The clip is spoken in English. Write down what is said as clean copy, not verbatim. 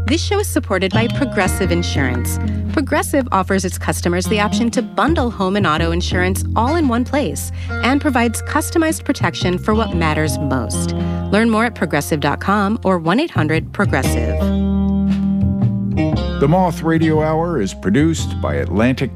This show is supported by Progressive Insurance. Progressive offers its customers the option to bundle home and auto insurance all in one place and provides customized protection for what matters most. Learn more at progressive.com or 1-800-PROGRESSIVE. The Moth Radio Hour is produced by Atlantic